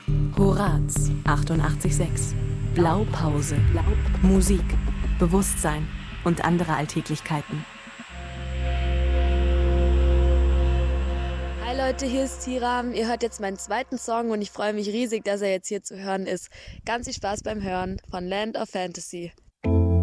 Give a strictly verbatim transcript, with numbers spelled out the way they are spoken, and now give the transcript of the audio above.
Horaz achtundachtzig Komma sechs. Blaupause. Musik, Bewusstsein und andere Alltäglichkeiten. Hi Leute, hier ist Tiram. Ihr hört jetzt meinen zweiten Song und ich freue mich riesig, dass er jetzt hier zu hören ist. Ganz viel Spaß beim Hören von Land of Fantasy.